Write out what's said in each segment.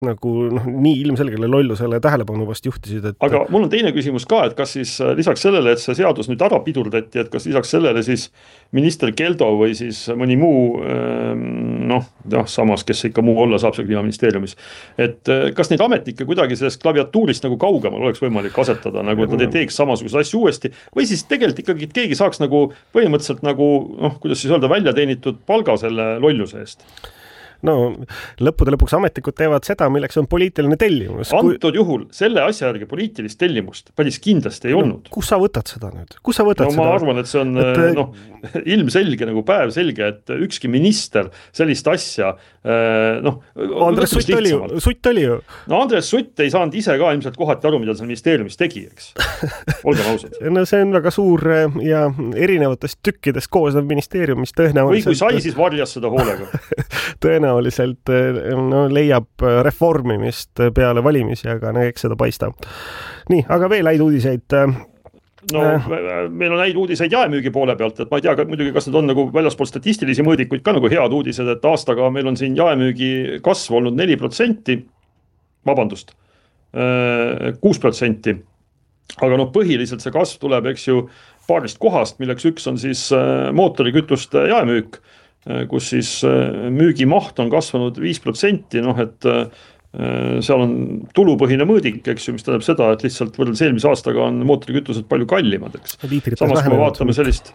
nagu nii ilmselgele lollusele tähelepanu vast juhtisid. Aga mul on teine küsimus ka, et kas siis lisaks sellele, et see seadus nüüd ära pidurdati, et kas lisaks sellele siis minister Keldo või siis mõni muu, samas, kes ikka muu olla saab seal kliimaministeeriumis, et kas neid ametnikke kuidagi sellest klaviatuurist nagu kaugemal oleks võimalik asetada, nagu et nad ei teeks samasuguse asju uuesti, või siis tegelikult ikkagi keegi saaks nagu põhimõtteliselt nagu, kuidas siis öelda, välja teenitud palga selle lolluse eest? No lõppude lõpuks ametnikud teevad seda, milleks on poliitiline tellimus. Antud juhul selle asja järgi poliitilist tellimust päris kindlasti ei olnud. Kus sa võtad seda nüüd? Kus sa võtad seda? Ma arvan, et see on ilmselge, nagu päev selge, et ükski minister sellist asja Andres Sutt oli ju. No Andres Sutt ei saanud ise ka ilmselt kohati aru, mida seal ministeeriumis tegi, eks. Olgem ausad. No see on väga suur ja erinevatest tükkidest koosnev ministeerium, mis tõenäoliselt... Või kui sai, siis varjas seda hoolega. Tõenäoliselt leiab reformimist peale valimisi, aga eks seda paista. Nii, aga veel häid uudiseid. Meil on häid uudiseid jaemüügi poole pealt, et ma ei tea muidugi, kas need on nagu väljaspool statistilisi mõõdikuid ka nagu head uudised, et aastaga meil on siin jaemüügi kasv olnud 4%, vabandust, 6%, aga põhiliselt see kasv tuleb, eks ju, paarist kohast, milleks üks on siis mootorikütuste jaemüük, kus siis müügimaht on kasvanud 5%, et seal on tulupõhine mõõdik, eks ju, mis tähendab seda, et lihtsalt võrreldes eelmise aastaga on mootorikütused palju kallimad, eks. Samas, kui me vaatame sellist...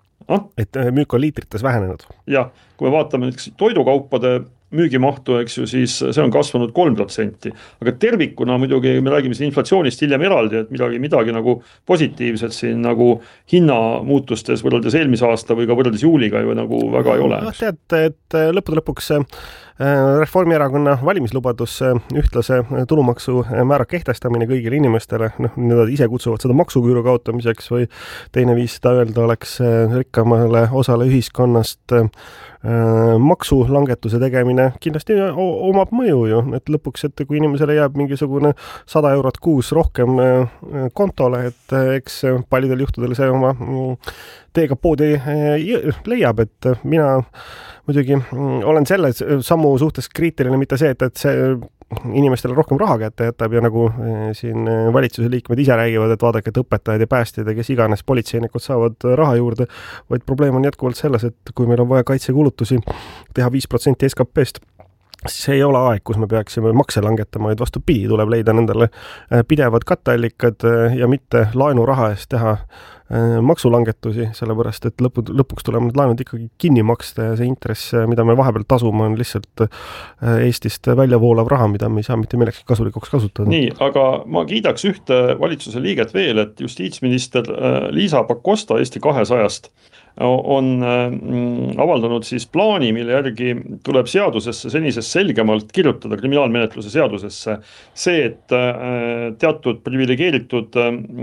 Et müük on liitrites vähenenud. Jah, kui me vaatame näiteks toidukaupade müügimahtu, eks ju, siis see on kasvanud 3%. Aga tervikuna muidugi me räägime siin inflatsioonist hiljem eraldi, et midagi nagu positiivset siin nagu hinnamuutustes võrreldes eelmise aasta või ka võrreldes juuliga ju nagu väga ei ole. Tead, et lõppude lõpuks Reformierakonna valimislubadus ühtlase tulumaksu määra kehtestamine kõigile inimestele, nad ise kutsuvad seda maksuküüru kaotamiseks või teine viis seda öelda oleks rikkamale osale ühiskonnast maksulangetuse tegemine kindlasti omab mõju ju, et lõpuks, et kui inimesele jääb mingisugune 100 eurot kuus rohkem kontole, et eks paljudel juhtudel see oma teega poodi leiab, et mina muidugi olen selle sammu suhtes kriitiline, mitte see, et see inimestele rohkem raha kätte jätab ja nagu siin valitsuse liikmed ise räägivad, et vaadake, et õpetajad ja päästjad ja kes iganes politseinikud saavad raha juurde, vaid probleem on jätkuvalt selles, et kui meil on vaja kaitsekulutusi teha 5% SKP-st, siis ei ole aeg, kus me peaksime makse langetama, et vastupidi, tuleb leida nendele pidevad katteallikad ja mitte laenuraha eest teha maksulangetusi, sellepärast, et lõpuks tuleb need laenud ikkagi kinni maksta ja see intress, mida me vahepeal tasume, on lihtsalt Eestist välja voolav raha, mida me ei saa mitte millekski kasulikuks kasutada. Nii, aga ma kiidaks ühte valitsuse liiget veel, et justiitsminister Liisa Pakosta Eesti 200-st on avaldanud siis plaani, mille järgi tuleb seadusesse senisest selgemalt kirjutada kriminaalmenetluse seadusesse see, et teatud privilegeeritud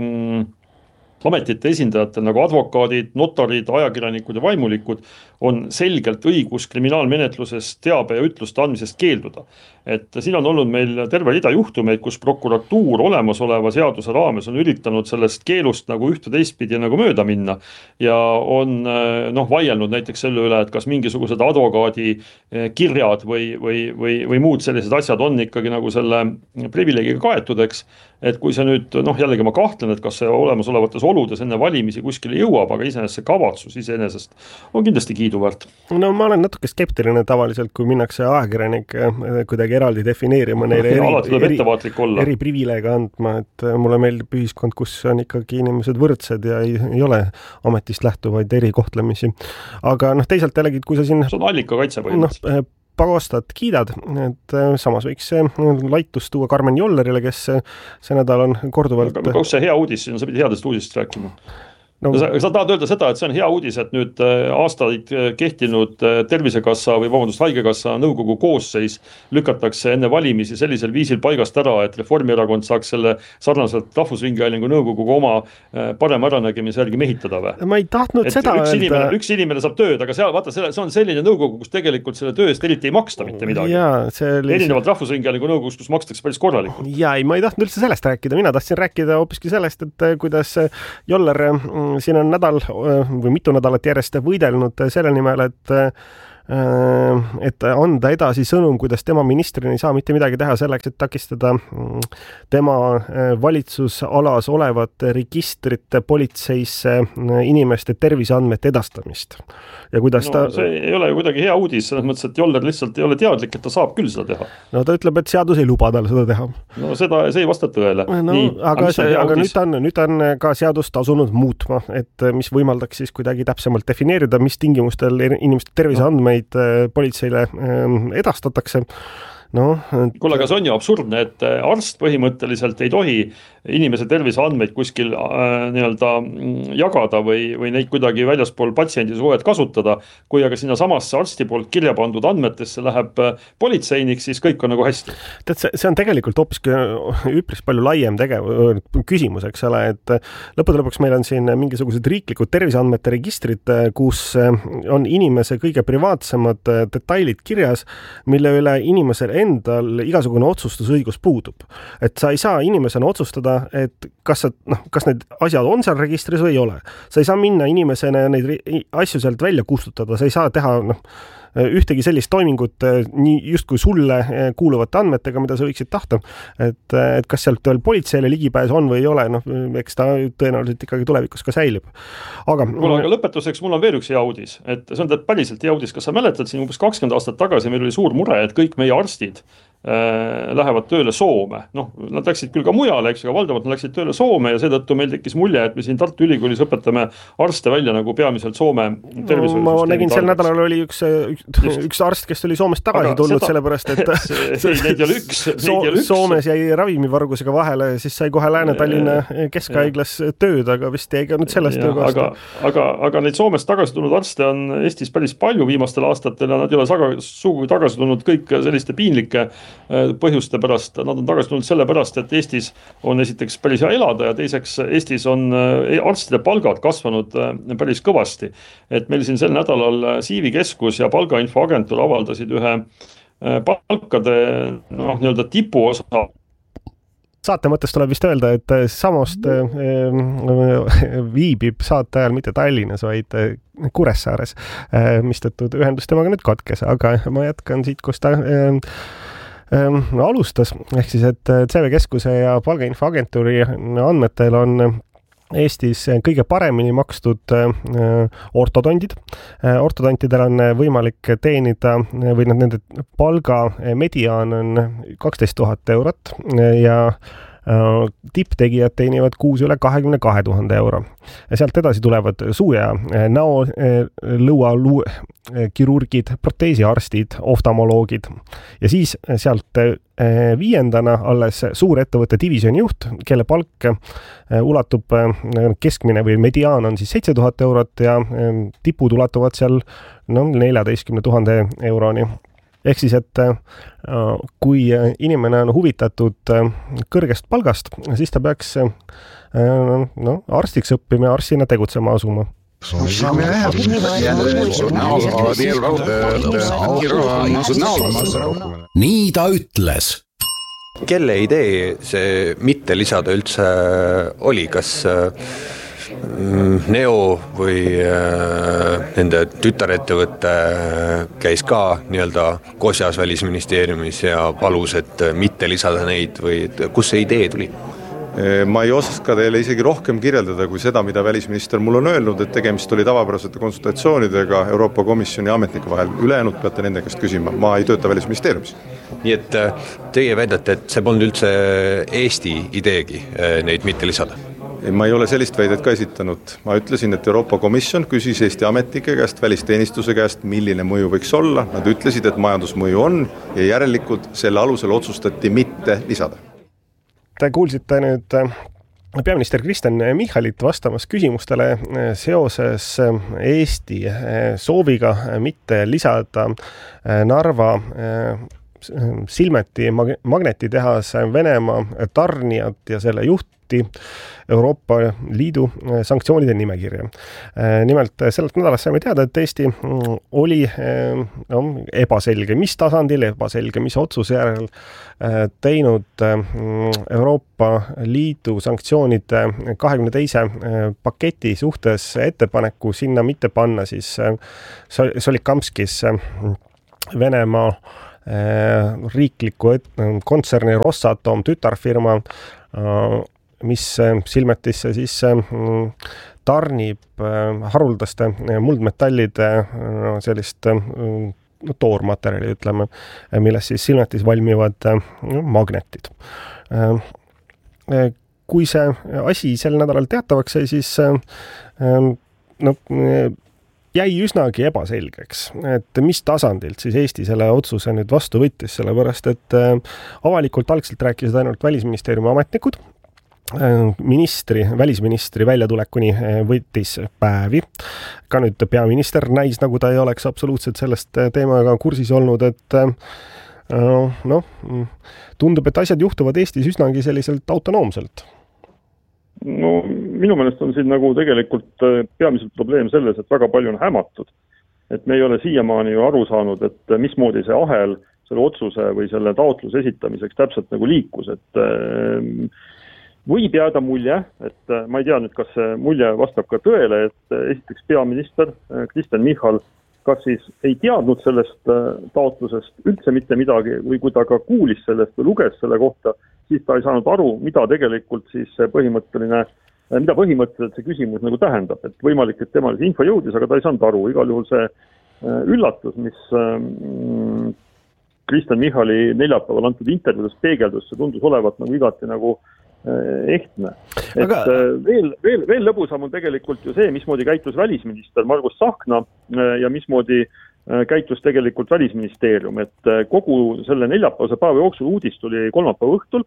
ametite esindajatel nagu advokaadid, notarid, ajakirjanikud ja vaimulikud on selgelt õigus kriminaalmenetluses teabe ja ütluste andmisest keelduda. Et siin on olnud meil terve rida juhtumeid, kus prokuratuur olemasoleva seaduse raames on üritanud sellest keelust nagu ühte teistpidi nagu mööda minna ja on vaielnud näiteks selle üle, et kas mingisugused advokaadi kirjad või muud sellised asjad on ikkagi nagu selle privileegiga kaetudeks, et kui see nüüd, jällegi ma kahtlen, et kas see olemasolevates oludes enne valimisi kuskile jõuab, aga iseenesest see kavatsus iseenesest on kindlasti kiiduväärt. No ma olen natuke skeptiline tavaliselt, kui minnakse ajakirjanik kuidagi eraldi defineerima neile eri privileege andma, et mulle meeldib ühiskond, kus on ikkagi inimesed võrdsed ja ei ole ametist lähtuvaid erikohtlemisi. Aga teisalt jällegi, kui sa siin... See on allikakaitse põhimõtteliselt. Pagostat kiidad, et samas võiks laitus tuua Karmen Jollerile, kes see nädal on korduvalt... Kus see hea uudis, sa pidi headest uudist rääkima? Sa tahad öelda seda, et see on hea uudis, et nüüd aastaid kehtinud Tervisekassa või Haigekassa nõukogu koosseis lükatakse enne valimisi sellisel viisil paigast ära, et Reformierakond saaks selle sarnaselt Rahvusringhäälingu nõukoguga oma parema äranägemise järgi mehitada või? Ma ei tahtnud seda üks inimene saab tööd, aga seal, vaata, see on selline nõukogu, kus tegelikult selle töö eest eriti ei maksta mitte midagi. Erinevalt Rahvusringhäälingu nõukogus, kus makstakse päris korralikult. Ja ei, ma ei tahtnud üldse sellest rääkida. Mina tahtsin rääkida hoopiski sellest, et kuidas Joller siin on nädal või mitu nädalat järjest võidelnud selle nimel, et et anda edasi sõnum, kuidas tema ministrina ei saa mitte midagi teha selleks, et takistada tema valitsusalas olevate registrite politseisse inimeste terviseandmete edastamist. Ja kuidas see ei ole ju kuidagi hea uudis, selles mõttes, et Joller lihtsalt ei ole teadlik, et ta saab küll seda teha. No ta ütleb, et seadus ei luba tal seda teha. No see ei vasta tõele. No, aga nüüd on ka seadust asunud muutma, et mis võimaldaks siis kuidagi täpsemalt defineerida, mis tingimustel inimeste terviseandmeid politseile edastatakse. Kuule, aga see on ju absurdne, et arst põhimõtteliselt ei tohi inimese terviseandmeid kuskil nii-öelda jagada või neid kuidagi väljaspool patsiendi suhet kasutada. Kui aga sinna samasse arsti poolt kirja pandud andmetesse läheb politseinik, siis kõik on nagu hästi. See on tegelikult hoopiski üpris palju laiem küsimus, eks ole, et lõppude lõpuks meil on siin mingisugused riiklikud terviseandmete registrid, kus on inimese kõige privaatsemad detailid kirjas, mille üle inimesel endal igasugune otsustusõigus puudub. Et sa ei saa inimesena otsustada, et kas need asjad on seal registris või ei ole. Sa ei saa minna inimesena neid asju sealt välja kustutada, sa ei saa teha ühtegi sellist toimingut nii justkui sulle kuuluvate andmetega, mida sa võiksid tahta. Et kas sealt veel politseile ligipääs on või ei ole, eks ta tõenäoliselt ikkagi tulevikus ka säilib. Aga lõpetuseks mul on veel üks hea uudis, et see on päriselt hea uudis. Kas sa mäletad siin umbes 20 aastat tagasi meil oli suur mure, et kõik meie arstid lähevad tööle Soome. Nad läksid küll ka mujale, eks, aga valdavalt nad läksid tööle Soome ja seetõttu meil tekkis mulje, et me siin Tartu Ülikoolis õpetame arste välja nagu peamiselt Soome tervishoiusüsteemi. Ma nägin sel nädalal oli üks arst, kes oli Soomest tagasi tulnud, sellepärast, et neid ei ole üks. Soomes jäi ravimivargusega vahele, siis sai kohe Lääne-Tallinna keskhaiglas tööd, aga vist jäi ka nüüd sellest töökohast. Aga neid Soomest tagasi tulnud arste on Eestis päris palju viimastel aastatel ja nad ei ole sugugi tagasi tulnud kõik selliste piinlike põhjuste pärast. Nad on tagasi tulnud selle pärast, et Eestis on esiteks päris hea elada ja teiseks Eestis on arstide palgad kasvanud päris kõvasti. Et meil siin sel nädalal Siivi keskus ja palgainfoagentuur avaldasid ühe palkade nii-öelda tipuosa. Saate mõttes tuleb vist öelda, et Samost viibib saate ajal mitte Tallinnas, vaid Kuressaares, mistõttu ühendus temaga nüüd katkes, aga ma jätkan siit, kus ta alustas. Ehk siis, et CV Keskuse ja palgainfoagentuuri andmetel on Eestis kõige paremini makstud ortodontid. Ortodontidel on võimalik teenida või nende palga mediaan on 12 000 eurot ja tipptegijad teenivad kuus üle 22 000 euro. Ja sealt edasi tulevad suu- ja näo lõualuu kirurgid, proteesiarstid, oftalmoloogid ja siis sealt viiendana alles suurettevõtte divisjoni juht, kelle palk ulatub keskmine või mediaan on siis 7 000 eurot ja tipud ulatuvad seal 14 000 euroni. Ehk siis, et kui inimene on huvitatud kõrgest palgast, siis ta peaks arstiks õppima ja arstina tegutsema asuma. Nii ta ütles. Kelle idee see mitte lisada üldse oli? Kas Neo või nende tütarettevõtte käis ka nii-öelda Kosjas välisministeeriumis ja palus, et mitte lisada neid või kus see idee tuli? Ma ei oska teile isegi rohkem kirjeldada kui seda, mida välisminister mul on öelnud, et tegemist oli tavapärasete konsultatsioonidega Euroopa Komisjoni ametnike vahel. Ülejäänud peate nende käest küsima, ma ei tööta välisministeeriumis. Nii et teie väidate, et see polnud üldse Eesti ideegi neid mitte lisada? Ma ei ole sellist väidet ka esitanud. Ma ütlesin, et Euroopa Komisjon küsis Eesti ametnike käest, välisteenistuse käest, milline mõju võiks olla. Nad ütlesid, et majandusmõju on ja järelikult selle alusel otsustati mitte lisada. Te kuulsite nüüd peaminister Kristen Michalit vastamas küsimustele seoses Eesti sooviga mitte lisada Narva Silmeti magnetitehase Venemaa tarnijat ja selle juhti Euroopa Liidu sanktsioonide nimekirja. Nimelt sellelt nädalast saime teada, et Eesti oli ebaselge, mis tasandil, ebaselge, mis otsuse järel teinud Euroopa Liidu sanktsioonide 22. paketi suhtes ettepaneku sinna mitte panna siis Solikamskis Venemaa riikliku kontserni Rosatom tütarfirma, mis Silmetisse siis tarnib haruldaste muldmetallide sellist toormaterjali, ütleme, milles siis Silmetis valmivad magnetid. Kui see asi sel nädalal teatavaks sai, siis jäi üsnagi ebaselgeks, et mis tasandilt siis Eesti selle otsuse nüüd vastu võttis, sellepärast et avalikult algselt rääkisid ainult Välisministeeriumi ametnikud, välisministri väljatulekuni võttis päevi. Ka nüüd peaminister näis, nagu ta ei oleks absoluutselt sellest teemaga kursis olnud, et tundub, et asjad juhtuvad Eestis üsnagi selliselt autonoomselt. No minu meelest on siin nagu tegelikult peamiselt probleem selles, et väga palju on hämatud. Et me ei ole siiamaani ju aru saanud, et mismoodi see ahel selle otsuse või selle taotluse esitamiseks täpselt nagu liikus, et võib jääda mulje, et ma ei tea nüüd, kas see mulje vastab ka tõele, et esiteks peaminister Kristen Michal kas siis ei teadnud sellest taotlusest üldse mitte midagi või kui ta ka kuulis sellest või luges selle kohta, siis ta ei saanud aru, mida tegelikult siis mida põhimõtteliselt see küsimus nagu tähendab, et võimalik, et temal see info jõudis, aga ta ei saanud aru. Igal juhul see üllatus, mis Kristen Michali neljapäeval antud intervjuudest peegeldus, see tundus olevat nagu igati nagu ehtne. Et veel lõbusam on tegelikult ju see, mismoodi käitus välisminister Margus Tsahkna ja mismoodi käitus tegelikult Välisministeerium, et kogu selle neljapäevase päeva jooksul uudis tuli kolmapäeva õhtul.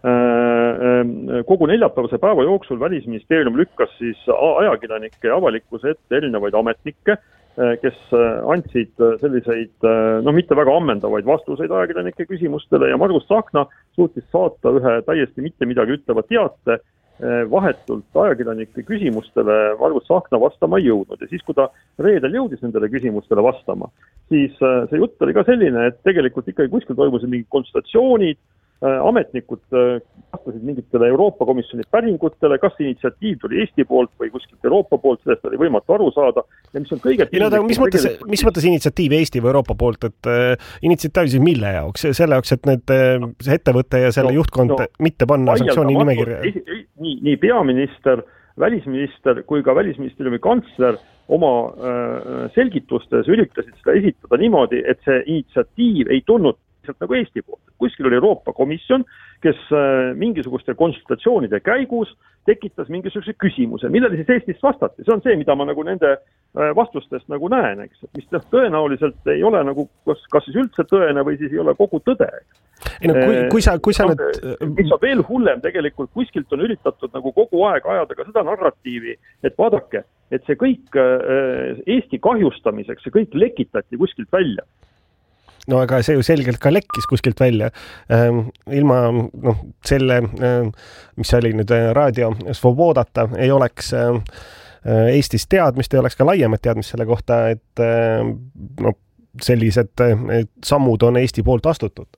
Kogu neljapäevase päeva jooksul Välisministeerium lükkas siis ajakirjanike ja avalikkuse ette erinevaid ametnikke, kes andsid selliseid, mitte väga ammendavaid vastuseid ajakirjanike küsimustele ja Margus Tsahkna suutis saata ühe täiesti mitte midagi ütleva teate vahetult ajakirjanike küsimustele Margus Tsahkna vastama ei jõudnud. Ja siis, kui ta reedel jõudis nendele küsimustele vastama, siis see jutt oli ka selline, et tegelikult ikkagi kuskil toimusid mingid konsultatsioonid, ametnikud vastasid mingitele Euroopa Komisjoni päringutele, kas initsiatiiv tuli Eesti poolt või kuskilt Euroopa poolt, sellest oli võimatu aru saada. Ja mis on kõige mis mõttes initsiatiiv Eesti või Euroopa poolt, et initsiatiiv siis mille jaoks? Selle jaoks, et see ettevõte ja selle juhtkond mitte panna sanktsiooni nimekirja? Nii peaminister, välisminister kui ka Välisministeeriumi kantsler oma selgitustes üritasid seda esitada niimoodi, et see initsiatiiv ei tulnud nagu Eesti poolt. Kuskil oli Euroopa Komisjon, kes mingisuguste konsultatsioonide käigus tekitas mingisuguse küsimuse, millele siis Eestist vastati. See on see, mida ma nagu nende vastustest nagu näen, eks. Mis tõenäoliselt ei ole nagu, kas siis üldse tõene või siis ei ole kogu tõde. Mis on veel hullem tegelikult, kuskilt on üritatud nagu kogu aeg ajada ka seda narratiivi, et vaadake, et see kõik Eesti kahjustamiseks, see kõik lekitati kuskilt välja. No aga see ju selgelt ka lekkis kuskilt välja. Ilma selle, mis oli nüüd Raadio Svobodata, ei oleks Eestis teadmist, ei oleks ka laiemat teadmist selle kohta, et sellised sammud on Eesti poolt astutud.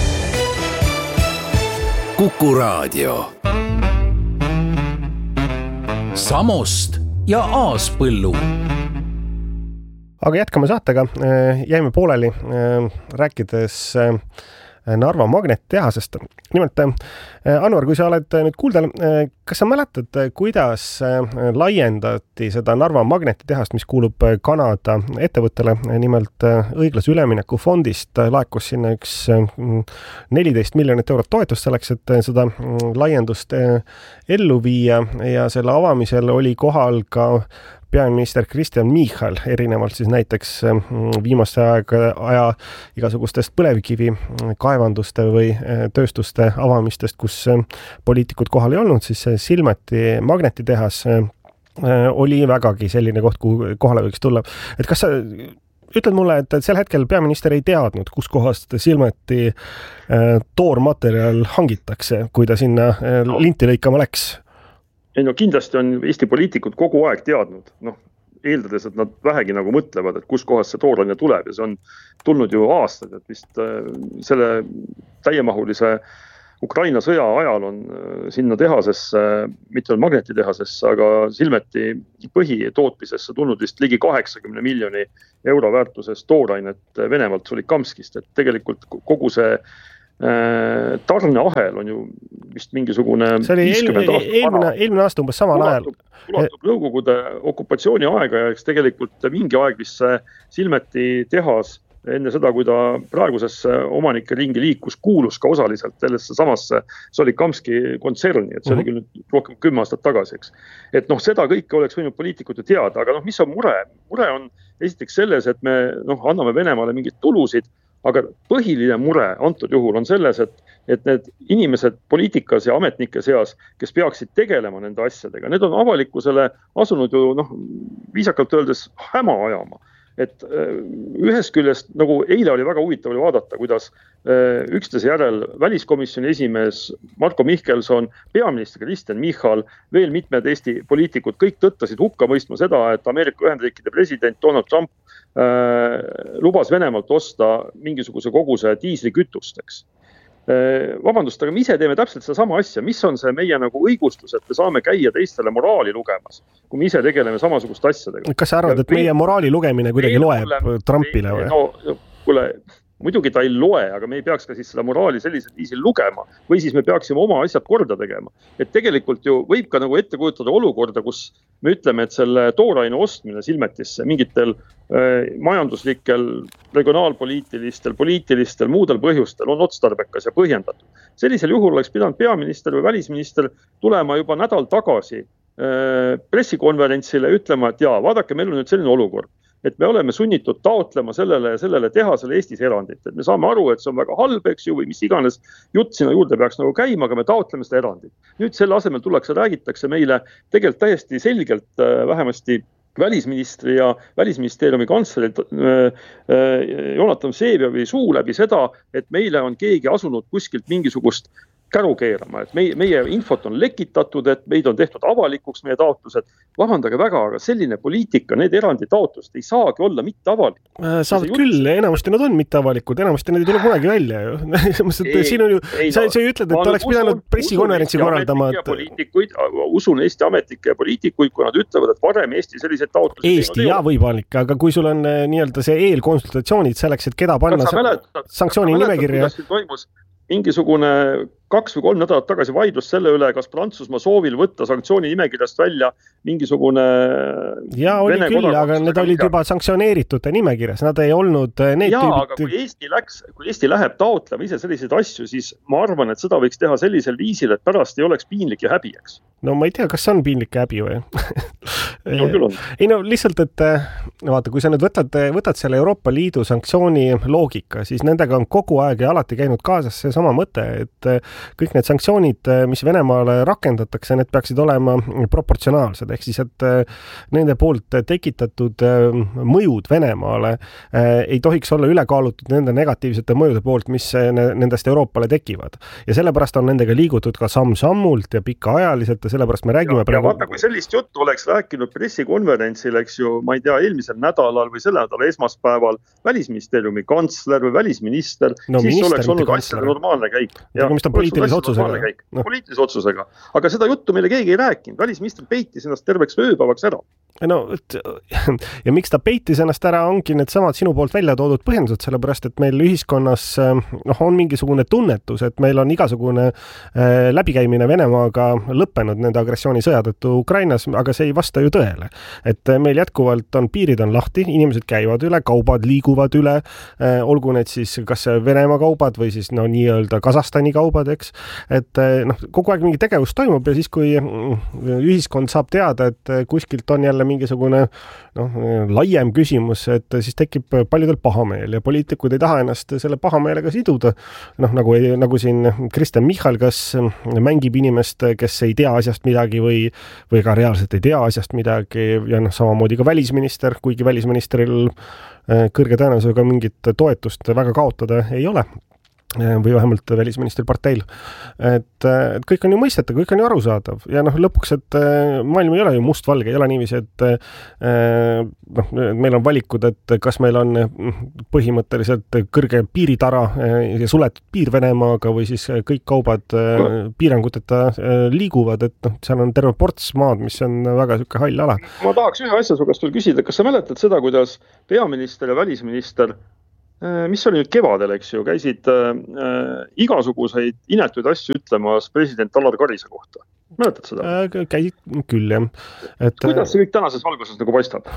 Kuku Raadio. Samost ja Aaspõllu. Aga jätkame saatega, jäime pooleli rääkides Narva magnetitehasest. Nimelt, Anvar, kui sa oled nüüd kuuldel, kas sa mäletad, kuidas laiendati seda Narva magnetitehast, mis kuulub Kanada ettevõttele, nimelt õiglase ülemineku fondist laekus sinna üks 14 miljonit eurot toetust selleks, et seda laiendust ellu viia ja selle avamisel oli kohal ka peaminister Kristen Michal, erinevalt siis näiteks viimaste aja igasugustest põlevkivi kaevanduste või tööstuste avamistest, kus poliitikud kohal ei olnud, siis Silmeti magnetitehas oli vägagi selline koht, kuhu kohale võiks tulla. Et kas sa ütled mulle, et sel hetkel peaminister ei teadnud, kus kohast Silmeti toormaterjal hangitakse, kui ta sinna linti lõikama läks? Ei, no kindlasti on Eesti poliitikud kogu aeg teadnud, eeldades, et nad vähegi nagu mõtlevad, et kus kohast see tooraine tuleb ja see on tulnud ju aastaid, et vist selle täiemahulise Ukraina sõja ajal on sinna tehasesse, mitte magnetitehasesse, aga Silmeti põhitootmisesse tulnud vist ligi 80 miljoni euro väärtuses toorainet Venemaalt Solikamskist, et tegelikult kogu see tarneahel on ju vist mingisugune 50 eelmine aasta umbes samal ajal. Ulatub Nõukogude okupatsiooni aega ja eks tegelikult mingi aeg vist see Silmeti tehas enne seda, kui ta praegusesse omanike ringi liikus, kuulus ka osaliselt sellesse samasse Solikamski kontserni, et see oli küll nüüd rohkem 10 aastat tagasi, eks. Et seda kõike oleks võinud poliitikud ju teada, aga mis on mure? Mure on esiteks selles, et me anname Venemaale mingid tulusid, aga põhiline mure antud juhul on selles, et need inimesed poliitikas ja ametnike seas, kes peaksid tegelema nende asjadega, need on avalikkusele asunud ju viisakalt öeldes häma ajama. Et ühest küljest, nagu eile oli väga huvitav oli vaadata, kuidas üksteise järel väliskomisjoni esimees Marko Mihkelson, peaminister Kristen Michal, veel mitmed Eesti poliitikud, kõik tõttasid hukka mõistma seda, et Ameerika Ühendriikide president Donald Trump lubas Venemaalt osta mingisuguse koguse diislikütusteks. Vabandust, aga me ise teeme täpselt seda sama asja. Mis on see meie nagu õigustus, et me saame käia teistele moraali lugemas, kui me ise tegeleme samasugust asjadega? Kas sa arvad, et meie moraali lugemine kuidagi loeb Trumpile või? Kuule, muidugi ta ei loe, aga me ei peaks ka siis seda moraali sellisel viisil lugema või siis me peaksime oma asjad korda tegema. Et tegelikult ju võib ka nagu ette kujutada olukorda, kus me ütleme, et selle tooraine ostmine Silmetisse mingitel majanduslikel, regionaalpoliitilistel, poliitilistel, muudel põhjustel on otstarbekas ja põhjendatud. Sellisel juhul oleks pidanud peaminister või välisminister tulema juba nädal tagasi pressikonverentsile ütlema, et vaadake, meil on nüüd selline olukord, et me oleme sunnitud taotlema sellele tehasele Eestis erandit. Et me saame aru, et see on väga halb, eks ju, või mis iganes jutt sinna juurde peaks nagu käima, aga me taotleme seda erandit. Nüüd selle asemel räägitakse meile tegelikult täiesti selgelt vähemasti välisministri ja välisministeeriumi kantsleri Jonatan Vseviovi suu läbi seda, et meile on keegi asunud kuskilt mingisugust käru keerama, et meie infot on lekitatud, et meid on tehtud avalikuks meie taotlused. Vabandage väga, aga selline poliitika, need erandi taotlust ei saagi olla mitte avalik. Saavad küll, enamasti nad on mitte avalikud, enamasti nad ei tule kunagi välja ju. Siin on ju, sa ju ütled, et oleks pidanud pressikonverentsi korraldama. Usun Eesti ametnikke ja poliitikuid, kui nad ütlevad, et varem Eesti selliseid taotlusi Eesti võibolik, aga kui sul on nii-öelda see eelkonsultatsioonid selleks, et keda panna sanktsiooni nimekirja. Mingisugune 2 või 3 nädalat tagasi vaidlus selle üle, kas Prantsusmaa soovil võtta sanktsiooni nimekirjast välja mingisugune oli küll, aga need olid juba sanktsioneeritute nimekirjas, nad ei olnud need aga kui Eesti läheb taotlema ise selliseid asju, siis ma arvan, et seda võiks teha sellisel viisil, et pärast ei oleks piinlik ja häbi, eks. No ma ei tea, kas see on piinlik ja häbi või? Ei lihtsalt, et vaata, kui sa nüüd võtad selle Euroopa Liidu sanktsiooni loogika, siis nendega on kogu aeg ja alati käinud kaasas see sama mõte, et kõik need sanktsioonid, mis Venemaale rakendatakse, need peaksid olema proportsionaalsed, ehk siis, et nende poolt tekitatud mõjud Venemaale ei tohiks olla ülekaalutud nende negatiivsete mõjude poolt, mis nendest Euroopale tekivad. Ja sellepärast on nendega liigutud ka samm-sammult ja pikaajaliselt ja sellepärast me räägime praegu. Vaata, kui sellist juttu oleks rääkinud pressikonverentsil, eks ju, ma ei tea, eelmisel nädalal või selle nädala esmaspäeval välisministeeriumi kantsler või välisminister, siis oleks olnud asjade normaalne käik. Poliitilise otsusega. Aga seda juttu meile keegi ei rääkinud. Välisminister peitis ennast terveks ööpäevaks ära. Ja miks ta peitis ennast ära, ongi need samad sinu poolt välja toodud põhjendused, sellepärast, et meil ühiskonnas on mingisugune tunnetus, et meil on igasugune läbikäimine Venemaaga lõppenud nende agressioonisõja tõttu Ukrainas, aga see ei vasta ju tõele. Et meil jätkuvalt piirid on lahti, inimesed käivad üle, kaubad liiguvad üle, olgu need siis kas Venemaa kaubad või siis nii-öelda Kasahstani kaubad, eks. Et kogu aeg mingi tegevus toimub ja siis, kui ühiskond saab teada, et kuskilt on jälle ole mingisugune laiem küsimus, et siis tekib paljudel pahameel ja poliitikud ei taha ennast selle pahameelega siduda. Nagu siin Kristen Michal, kas mängib inimest, kes ei tea asjast midagi või ka reaalselt ei tea asjast midagi ja samamoodi ka välisminister, kuigi välisministril kõrge tõenäosusega mingit toetust väga kaotada ei ole. Või vähemalt välisministri parteil. Et kõik on ju mõistetav, kõik on ju arusaadav. Ja lõpuks, et maailm ei ole ju mustvalge, ei ole niiviisi, et meil on valikud, et kas meil on põhimõtteliselt kõrge piiritara ja suletud piir Venemaaga või siis kõik kaubad piiranguteta liiguvad, et seal on terve ports maad, mis on väga sükke hall ala. Ma tahaks ühe asja su käest veel küsida, kas sa mäletad seda, kuidas peaminister ja välisminister mis oli nüüd kevadel, eks ju, käisid igasuguseid inetuid asju ütlemas president Alar Karise kohta. Mäletad seda? Käisid küll, jah. Kuidas see kõik tänases valguses nagu paistab?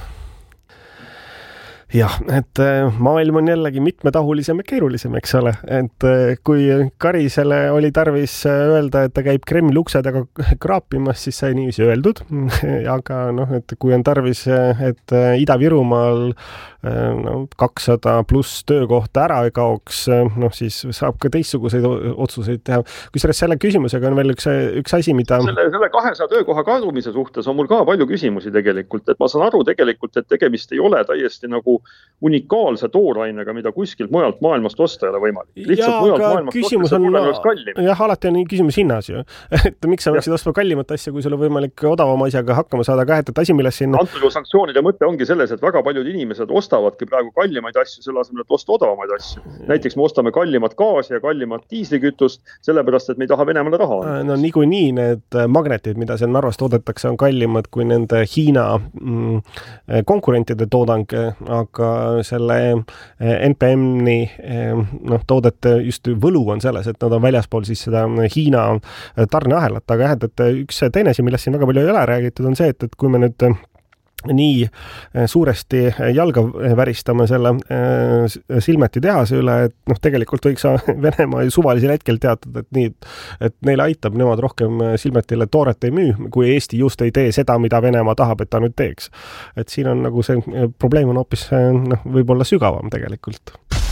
Jah, et maailm on jällegi mitmetahulisem ja keerulisem, eks ole. Et kui Karisele oli tarvis öelda, et ta käib Kremli uksedega kraapimas, siis sai niiviisi öeldud. Aga et kui on tarvis, et Ida-Virumaal 200 pluss töökohta ära kaoks, siis saab ka teistsuguseid otsuseid teha. Kusjuures selle küsimusega on veel üks asi, mida... Selle 200 töökoha kadumise suhtes on mul ka palju küsimusi tegelikult, et ma saan aru tegelikult, et tegemist ei ole täiesti nagu unikaalse toorainega, mida kuskilt mujalt maailmast osta ei ole võimalik. Lihtsalt mujalt maailmast osta on kallim. Jah, alati on küsimus hinnas ju. Et miks sa võiksid ostma kallimat asja, kui sul on võimalik odavama asjaga hakkama saada, et asi, milles siin... Antud sanktsioonide mõte ongi selles, et väga paljud inimesed ostavadki praegu kallimaid asju, selle asemel, et osta odavamaid asju. Näiteks me ostame kallimat gaasi ja kallimat diislikütust, sellepärast, et me ei taha Venemaale raha. Niikuinii need magnetid, mida seal Narvas toodetakse, on kallimad kui nende Hiina konkurentide toodang, aga selle NPM-ni toodete just võlu on selles, et nad on väljaspool siis seda Hiina tarneahelat, aga et üks teine asi, millest siin väga palju ei ole räägitud, on see, et kui me nüüd nii suuresti jalga väristame selle Silmeti tehase üle, et tegelikult võiks Venemaa suvalisel hetkel teatada, et neile aitab, nemad rohkem Silmetile tooret ei müü, kui Eesti just ei tee seda, mida Venemaa tahab, et ta nüüd teeks. Et siin on nagu see probleem on hoopis võib-olla sügavam tegelikult.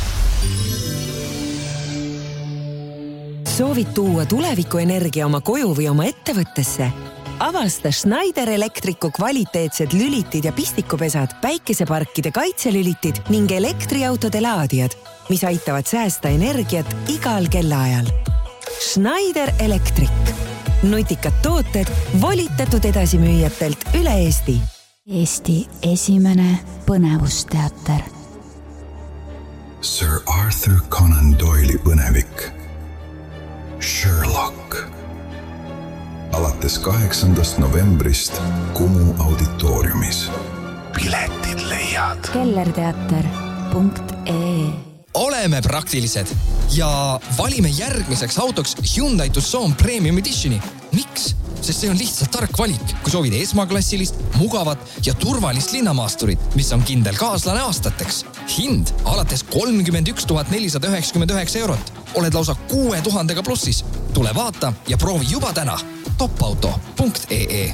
Soovid tuua tulevikuenergia oma koju või oma ettevõttesse? Avasta Schneider Electricu kvaliteetsed lülitid ja pistikupesad, päikeseparkide kaitselülitid ning elektriautode laadijad, mis aitavad säästa energiat igal kellaajal. Schneider Electric. Nutikad tooted volitatud edasimüüjatelt üle Eesti. Eesti esimene põnevusteater. Sir Arthur Conan Doyle'i põnevik. Sherlock. Alates 8. novembrist Kumu auditooriumis. Piletid leiad. kellerteater.ee. Oleme praktilised ja valime järgmiseks autoks Hyundai Tucson Premium Editioni. Miks? Sest see on lihtsalt tark valik, kui soovid esmaklassilist, mugavat ja turvalist linnamaasturit, mis on kindel kaaslane aastateks. Hind alates 31 499 eurot. Oled lausa 6000 plussis. Tule vaata ja proovi juba täna. topauto.ee.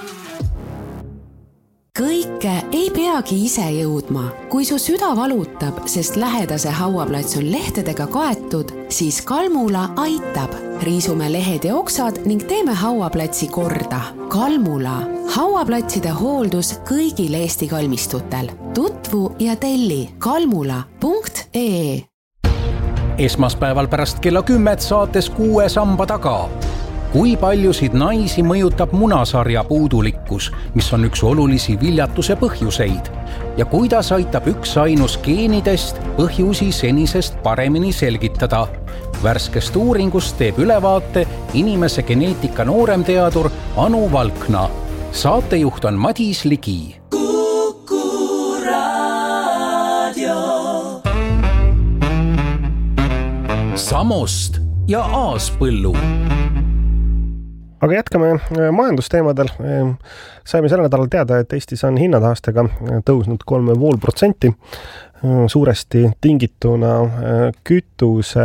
Kõike ei peagi ise jõudma. Kui su süda valutab, sest lähedase hauaplats on lehtedega kaetud, siis Kalmula aitab. Riisume lehed ja oksad ning teeme hauaplatsi korda. Kalmula. Hauaplatside hooldus kõigil Eesti kalmistutel. Tutvu ja telli kalmula.ee. Esmaspäeval pärast kella 10 saates 6 samba taga. Kui paljusid naisi mõjutab munasarja puudulikkus, mis on üks olulisi viljatuse põhjuseid? Ja kuidas aitab üks ainus geenidest põhjusi senisest paremini selgitada? Värskest uuringust teeb ülevaate inimese geneetika nooremteadur Anu Valkna. Saatejuht on Madis Ligi. Kuku Raadio. Samost ja Aaspõllu. Aga jätkame majandusteemadel. Saime selle nädalal teada, et Eestis on hinnataastega tõusnud 3,5%, suuresti tingituna kütuse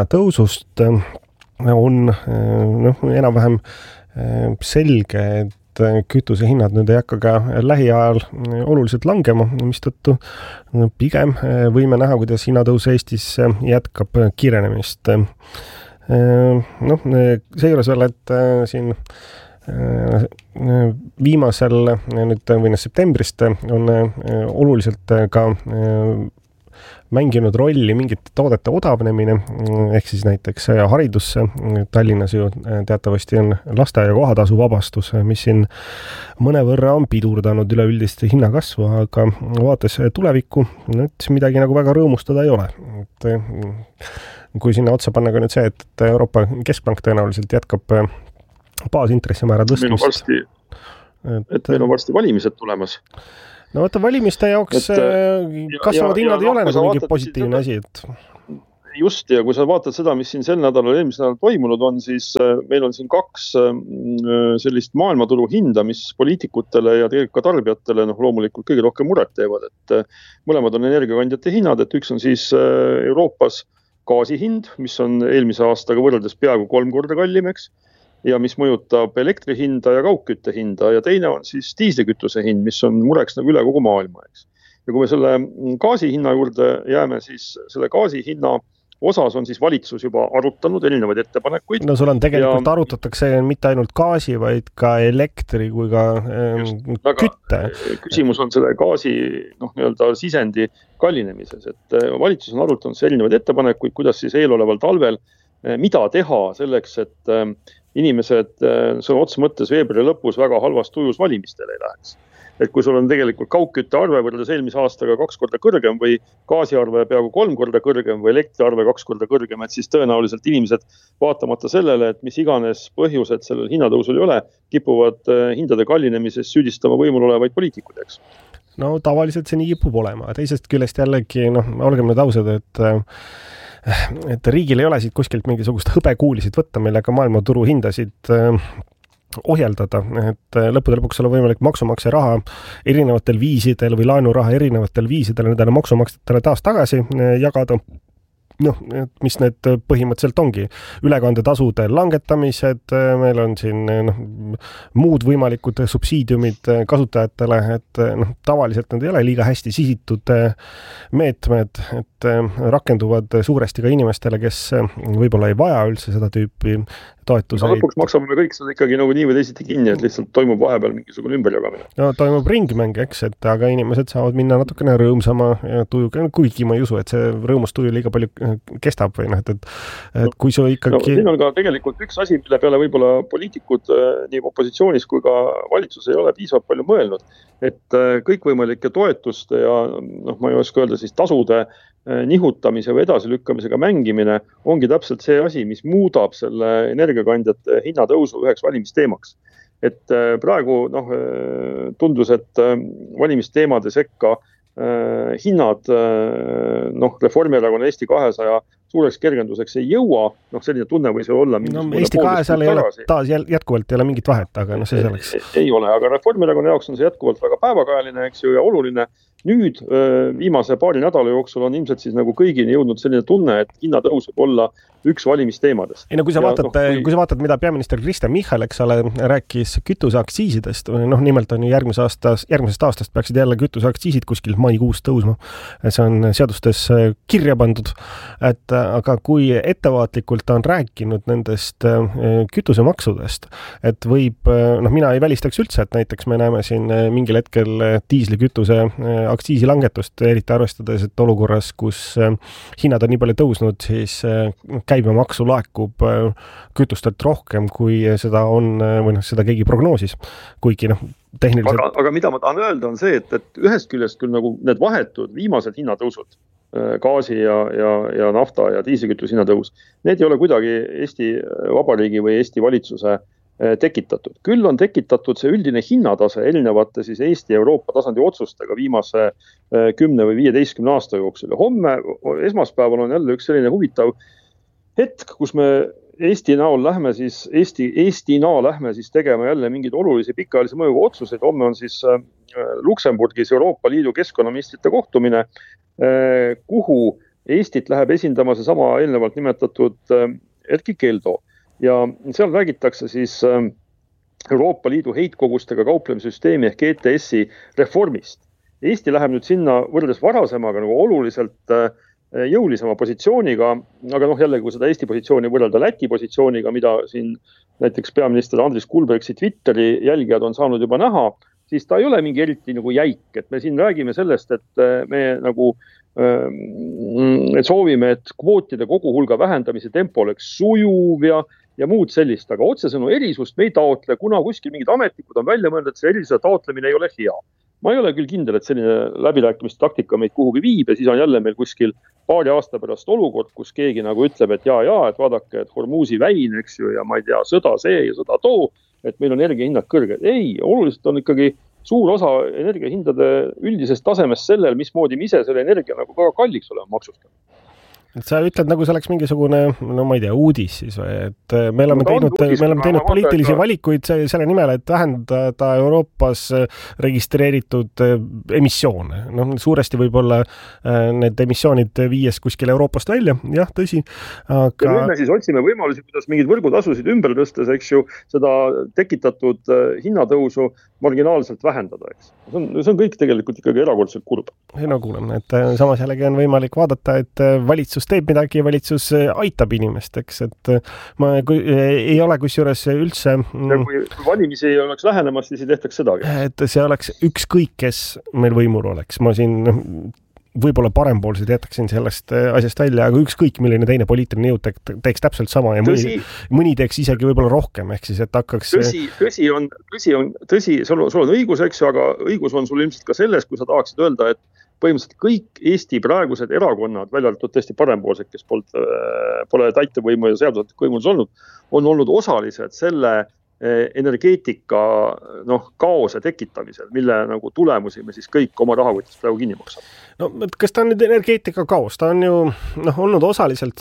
hinnatõusust on enam-vähem selge, et et kütusehinnad nüüd ei hakka ka lähiajal oluliselt langema, mistõttu pigem võime näha, kuidas hinnatõus Eestis jätkab kiirenemist. Seejuures veel, et siin viimasel nüüd või septembrist on oluliselt ka mänginud rolli mingite toodete odavnemine, ehk siis näiteks haridusse. Tallinnas ju teatavasti on lasteaia kohatasu vabastus, mis siin mõnevõrra on pidurdanud üleüldist hinnakasvu, aga vaates tulevikku, midagi nagu väga rõõmustada ei ole. Kui sinna otsa panna ka nüüd see, et Euroopa Keskpank tõenäoliselt jätkab baasintressimäära tõstmist. Meil on varsti valimised tulemas. No vaata, valimiste jaoks kasvavad hinnad ei ole nagu mingi positiivne asi. Just, ja kui sa vaatad seda, mis siin sel nädalal, eelmisel nädalal toimunud on, siis meil on siin 2 sellist maailmaturu hinda, mis poliitikutele ja tegelikult ka tarbijatele loomulikult kõige rohkem muret teevad. Et mõlemad on energiakandjate hinnad, et üks on siis Euroopas gaasi hind, mis on eelmise aastaga võrreldes peaaegu 3 korda kallimeks, ja mis mõjutab elektri hinda ja kaugkütte hinda, ja teine on siis diislikütuse hind, mis on mureks nagu üle kogu maailma. Ja kui me selle gaasi hinna juurde jääme, siis selle gaasi hinna osas on siis valitsus juba arutanud erinevaid ettepanekuid. No sul on tegelikult arutatakse mitte ainult gaasi, vaid ka elektri kui ka kütte. Küsimus on selle gaasi nii-öelda sisendi kallinemises, et valitsus on arutanud erinevaid ettepanekuid, kuidas siis eeloleval talvel mida teha selleks, et inimesed sõna otsa mõttes veebruari lõpus väga halvast tujus valimistele ei läheks. Et kui sul on tegelikult kaugkütte arve võrreldes eelmise aastaga 2 korda kõrgem või gaasiarve peaaegu 3 korda kõrgem või elektriarve 2 korda kõrgem, et siis tõenäoliselt inimesed vaatamata sellele, et mis iganes põhjused sellel hinnatõusul ei ole, kipuvad hindade kallinemises süüdistama võimul olevaid poliitikudeks. No tavaliselt see nii kipub olema. Teisest küljest jällegi, olgem nüüd ausad, et riigil ei ole siit kuskilt mingisugust hõbekuulisid võtta, millega maailmaturu hindasid ohjeldada, et lõppude lõpuks olla võimalik maksumaksja raha erinevatel viisidel või laenuraha erinevatel viisidel nendele maksumaksjatele taas tagasi jagada. Mis need põhimõtteliselt ongi. Ülekandetasude langetamised, meil on siin muud võimalikud subsiidiumid kasutajatele, et tavaliselt need ei ole liiga hästi sihitud meetmed, et rakenduvad suuresti ka inimestele, kes võib-olla ei vaja üldse seda tüüpi toetuseid. Lõpuks maksame me kõik seda ikkagi nagu nii või teisiti kinni, et lihtsalt toimub vahepeal mingisugune ümberjagamine. No toimub ringmäng, eks, et aga inimesed saavad minna natukene rõõmsama tujuga, kuigi ma ei usu, et see rõõmus tuju liiga palju kestab või et kui su ikkagi... siin on ka tegelikult üks asi, mille peale võib-olla poliitikud nii opositsioonis kui ka valitsus ei ole piisavalt palju mõelnud, et kõikvõimalike toetuste ja ma ei oska öelda siis tasude nihutamise või edasilükkamisega mängimine ongi täpselt see asi, mis muudab selle energiakandjate hinnatõusu üheks valimisteemaks. Et praegu tundus, et valimisteemade sekka hinnad Reformierakonna Eesti 200 suureks kergenduseks ei jõua, selline tunne võis olla. Eesti 200 ei ole taas jätkuvalt ei ole mingit vahet, aga see selleks. Ei ole, aga Reformierakonna jaoks on see jätkuvalt väga päevakajaline, eks ju, ja oluline. Nüüd viimase paari nädala jooksul on ilmselt siis nagu kõigini jõudnud selline tunne, et hinnatõus võib olla üks valimisteemadest. Ei, kui sa vaatad, mida peaminister Kristen Michal, eks ole, rääkis kütuseaktsiisidest, nimelt on järgmisest aastast peaksid jälle kütuseaktsiisid kuskil maikuus tõusma. See on seadustes kirja pandud, et aga kui ettevaatlikult on rääkinud nendest kütusemaksudest, et võib, mina ei välistaks üldse, et näiteks me näeme siin mingil hetkel diislikütuse aktsiisilangetust, eriti arvestades, et olukorras, kus hinnad on nii palju tõusnud, siis käibemaksu laekub kütustelt rohkem, kui seda on, või seda keegi prognoosis. Kuigi tehniliselt... Aga mida ma tahan öelda on see, et ühest küljest küll nagu need vahetud viimased hinnatõusud, gaasi ja nafta ja diislikütuse hinnatõus, need ei ole kuidagi Eesti Vabariigi või Eesti valitsuse tekitatud. Küll on tekitatud see üldine hinnatase erinevate siis Eesti ja Euroopa tasandi otsustega viimase 10 või 15 aasta jooksul. Ja homme, esmaspäeval on jälle üks selline huvitav hetk, kus me Eesti näol lähme siis tegema jälle mingeid olulisi pikaajalise mõjuga otsuseid. Homme on siis Luksemburgis Euroopa Liidu keskkonnaministrite kohtumine, kuhu Eestit läheb esindama see sama eelnevalt nimetatud Erkki Keldo. Ja seal räägitakse siis Euroopa Liidu heitkogustega kauplemissüsteemi ehk ETS-i reformist. Eesti läheb nüüd sinna võrreldes varasemaga nagu oluliselt jõulisema positsiooniga, aga jällegi, kui seda Eesti positsiooni võrrelda Läti positsiooniga, mida siin näiteks peaminister Andris Kulbergsi Twitteri jälgijad on saanud juba näha, siis ta ei ole mingi eriti nagu jäik, et me siin räägime sellest, et me nagu soovime, et kvootide koguhulga vähendamise tempo oleks sujuv ja muud sellist, aga otsesõnu erisust me ei taotle, kuna kuskil mingid ametnikud on välja mõelnud, et see erisuse taotlemine ei ole hea. Ma ei ole küll kindel, et selline läbirääkimiste taktika meid kuhugi viib ja siis on jälle meil kuskil paari aasta pärast olukord, kus keegi nagu ütleb, et et vaadake, et Hormuzi väin, eks ju, ja ma ei tea, sõda see ja sõda too, et meil on energiahinnad kõrged. Ei, oluliselt on ikkagi suur osa energiahindade üldisest tasemest sellel, mismoodi me ise selle energia nagu väga kalliks oleme maksustanud. Et sa ütled, nagu see oleks mingisugune, ma ei tea, uudis siis või, et me oleme teinud poliitilisi valikuid selle nimel, et vähendada Euroopas registreeritud emissioone. Suuresti võib-olla need emissioonid viies kuskil Euroopast välja, jah, tõsi. Aga... Ja nüüd me siis otsime võimalusi, kuidas mingid võrgutasusid ümber tõstes, eks ju, seda tekitatud hinnatõusu marginaalselt vähendada, eks. See on kõik tegelikult ikkagi erakordselt kurb. No kuuleme, et samas jällegi on võimalik vaadata, et valitsus teeb midagi ja valitsus aitab inimesteks, et kui ei ole kusjuures üldse... Ja kui valimisi ei oleks lähenemas, siis ei tehtaks sedagi. Et see oleks ükskõik, kes meil võimul oleks. Ma siin võib-olla parempoolsed jätaksin sellest asjast välja, aga ükskõik milline teine poliitiline jõud teeks täpselt sama ja mõni teeks isegi võib-olla rohkem, ehk siis, et hakkaks... Tõsi, sul on õigus, eks ju, aga õigus on sul ilmselt ka selles, kui sa tahaksid öelda, et põhimõtteliselt kõik Eesti praegused erakonnad, välja arvatud tõesti parempoolsed, kes pole täitevvõimu ja seadusandlik võimulus olnud, on olnud osalised selle energeetika kaose tekitamisel, mille nagu tulemusi me siis kõik oma rahakotist praegu kinni maksame. No, kas ta on nüüd energeetika kaos? Ta on ju olnud osaliselt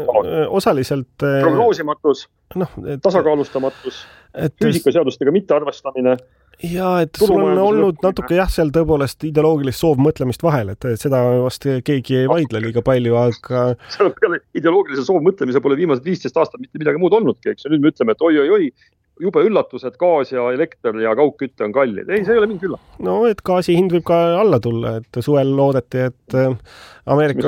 prognoosimatus, tasakaalustamatus, füüsikaseadustega mittearvestamine. Ja, et sul on olnud natuke seal tõepoolest ideoloogilist soovmõtlemist vahel, et seda vast keegi ei vaidle liiga palju, aga... Seal peale ideoloogilise soovmõtlemise pole viimased 15 aastat mitte midagi muud olnudki, eks. Ja nüüd me ütleme, et oi, jube üllatus, et gaas ja elekter ja kaugkütte on kallid. Ei, see ei ole mingi üllatus. No, et gaasi hind võib ka alla tulla, et suvel loodeti, et Ameerika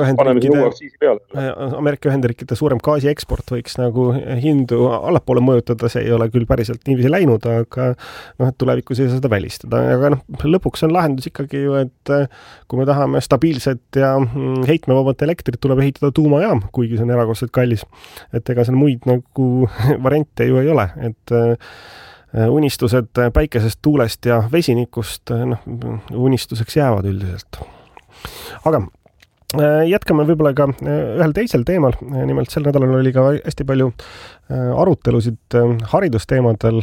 Ühendriikide suurem gaasi eksport võiks nagu hindu allapoole mõjutada, see ei ole küll päriselt niiviisi läinud, aga et tulevikus ei saa seda välistada. Aga lõpuks on lahendus ikkagi ju, et kui me tahame stabiilset ja heitmevabat elektrit, tuleb ehitada tuumajaam, kuigi see on erakordselt kallis. Et ega seal muid nagu variante ju ei ole, et unistused päikesest, tuulest ja vesinikust unistuseks jäävad üldiselt. Aga jätkame võib-olla ka ühel teisel teemal, nimelt sel nädalal oli ka hästi palju arutelusid haridusteemadel,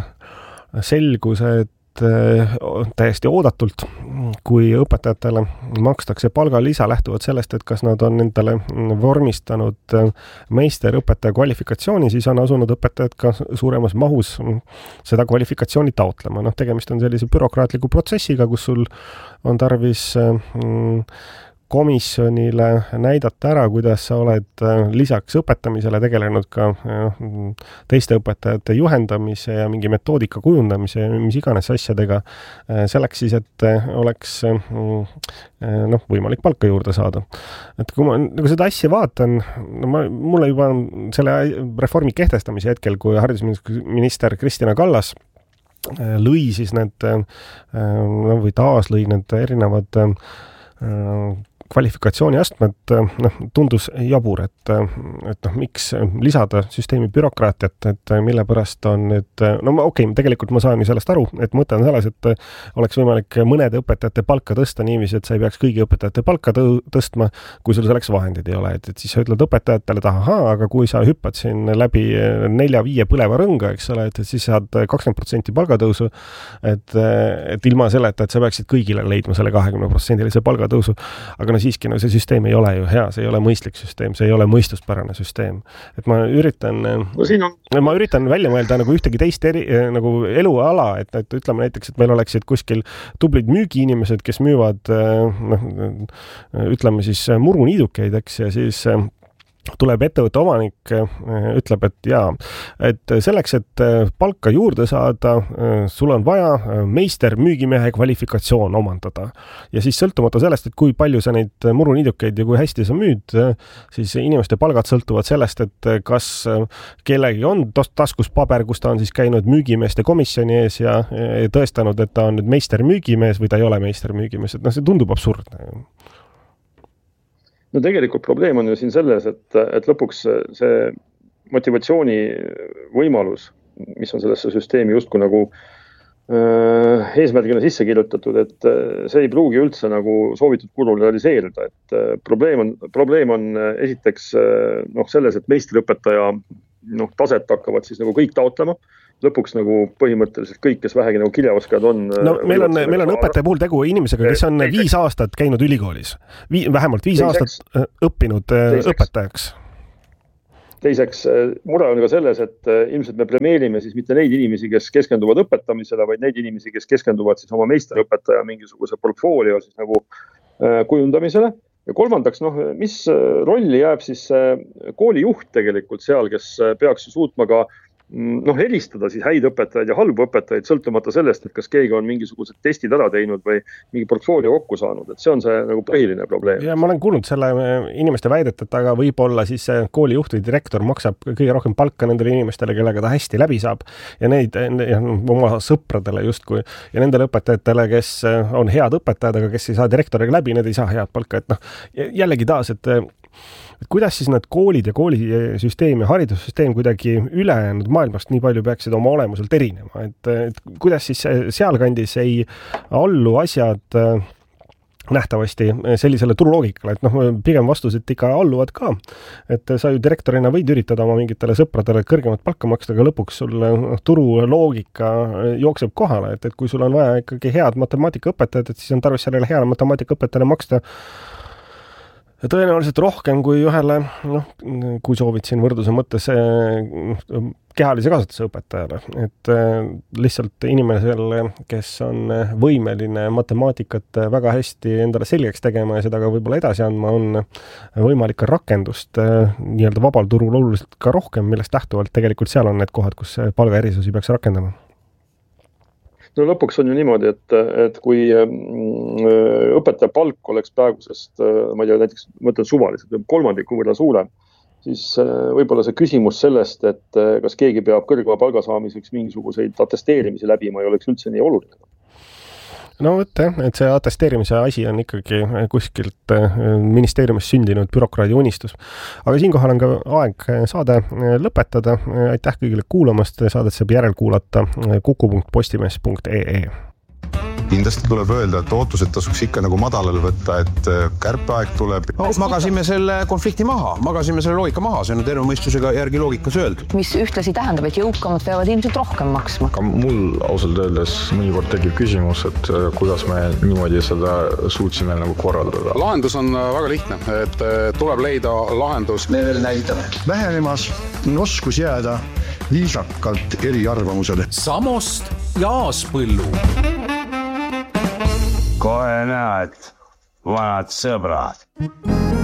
selgus, et täiesti oodatult, kui õpetajatele makstakse palgalisa lähtuvalt sellest, et kas nad on endale vormistanud meisterõpetaja kvalifikatsiooni, siis on asunud õpetajad ka suuremas mahus seda kvalifikatsiooni taotlema. Tegemist on sellise bürokraatliku protsessiga, kus sul on tarvis komisjonile näidata ära, kuidas sa oled lisaks õpetamisele tegelenud ka teiste õpetajate juhendamise ja mingi metoodika kujundamise ja mis iganes asjadega selleks siis, et oleks võimalik palka juurde saada. Et kui ma nagu seda asja vaatan, mulle juba selle reformi kehtestamise hetkel, kui haridusminister Kristina Kallas lõi siis need või taas lõi need erinevad kvalifikatsiooniastmed tundus jabur, et miks lisada süsteemi bürokraatiat, et mille pärast on nüüd, tegelikult ma saan ju sellest aru, et mõte on selles, et oleks võimalik mõnede õpetajate palka tõsta niiviisi, et sa ei peaks kõigi õpetajate palka tõstma, kui sul selleks vahendid ei ole, et siis sa ütled õpetajatele, aga kui sa hüppad siin läbi 4-5 põleva rõnga, eks ole, et siis saad 20% palgatõusu, et ilma selleta, et sa peaksid kõigile leidma selle 20% palgatõusu, aga siiski, see süsteem ei ole ju hea, see ei ole mõistlik süsteem, see ei ole mõistuspärane süsteem. Et ma üritan välja mõelda nagu ühtegi teist nagu eluala, et ütleme näiteks, et meil oleksid kuskil tublid müügiinimesed, kes müüvad, ütleme siis muruniidukeid, eks, ja siis tuleb ettevõtte omanik, ütleb, et jaa, et selleks, et palka juurde saada, sul on vaja meister müügimehe kvalifikatsioon omandada. Ja siis sõltumata sellest, et kui palju sa neid muruniidukeid ja kui hästi sa müüd, siis inimeste palgad sõltuvad sellest, et kas kellegi on taskus paber, kus ta on siis käinud müügimeeste komisjoni ees ja tõestanud, et ta on nüüd meister müügimees või ta ei ole meister müügimees. Et see tundub absurdne. No tegelikult probleem on ju siin selles, et lõpuks see motivatsiooni võimalus, mis on sellesse süsteemi justkui nagu eesmärgina sisse kirjutatud, et see ei pruugi üldse nagu soovitud kulul realiseerida. Et probleem on esiteks selles, et meistriõpetaja taset hakkavad siis nagu kõik taotlema. Lõpuks nagu põhimõtteliselt kõik, kes vähegi nagu kirjaoskajad on. No meil on õpetaja puhul tegu inimesega, kes on 5 aastat käinud ülikoolis. Vähemalt 5 aastat õppinud õpetajaks. Teiseks, mure on ka selles, et ilmselt me premeerime siis mitte neid inimesi, kes keskenduvad õpetamisele, vaid neid inimesi, kes keskenduvad siis oma meisterõpetaja mingisuguse portfoolio siis nagu kujundamisele. Ja kolmandaks, mis rolli jääb siis koolijuht tegelikult seal, kes peaks suutma ka helistada siis häid õpetajaid ja halbu õpetajaid sõltumata sellest, et kas keegi on mingisugused testid ära teinud või mingi portfoolio kokku saanud, et see on see nagu põhiline probleem. Ja ma olen kuulnud selle inimeste väidet, et aga võib-olla siis koolijuht või direktor maksab kõige rohkem palka nendele inimestele, kellega ta hästi läbi saab ja neid oma sõpradele justkui ja nendele õpetajatele, kes on head õpetajad, aga kes ei saa direktoriga läbi, need ei saa head palka, et jällegi taas, et kuidas siis need koolid ja koolisüsteem ja haridussüsteem kuidagi ülejäänud maailmast nii palju peaksid oma olemuselt erinema, et kuidas siis sealkandis ei allu asjad nähtavasti sellisele turuloogikale, et pigem vastused ikka alluvad ka, et sa ju direktorina võid üritada oma mingitele sõpradele kõrgemat palka maksta, aga lõpuks sul turuloogika jookseb kohale, et kui sul on vaja ikkagi head matemaatikaõpetajad, et siis on tarvis sellele heale matemaatikaõpetajale maksta tõenäoliselt rohkem kui ühele, kui soovid siin võrdluse mõttes kehalise kasvatuse õpetajale. Et lihtsalt inimesel, kes on võimeline matemaatikat väga hästi endale selgeks tegema ja seda ka võib-olla edasi andma, on võimalik ka rakendust nii-öelda vabal turul oluliselt ka rohkem, millest lähtuvalt tegelikult seal on need kohad, kus palgaerisusi peaks rakendama. No lõpuks on ju niimoodi, et kui õpetaja palk oleks praegusest, ma ei tea, näiteks mõtlen suvaliselt, kolmandiku võrra suurem, siis võib-olla see küsimus sellest, et kas keegi peab kõrgema palga saamiseks mingisuguseid atesteerimisi läbima, ei oleks üldse nii oluline. No et see atesteerimise asi on ikkagi kuskilt ministeeriumis sündinud bürokraadi unistus. Aga siinkohal on ka aeg saade lõpetada. Aitäh kõigile kuulamast, saadet saab järelkuulata kuku.postimees.ee. Kindlasti tuleb öelda, et ootused tasuks ikka nagu madalal võtta, et kärpeaeg tuleb. Magasime selle konflikti maha, magasime selle loogika maha, see on terve mõistusega järgi loogikas öeldud. Mis ühtlasi tähendab, et jõukamad peavad ilmselt rohkem maksma. Ka mul ausalt öeldes mõnikord tekib küsimus, et kuidas me niimoodi seda suutsime nagu korraldada. Lahendus on väga lihtne, et tuleb leida lahendus. Me veel näitame. Vähenemas on oskus jääda viisakalt eri arvamusele. Samost ja Aaspõllu. Kohe näed, vanad sõbrad.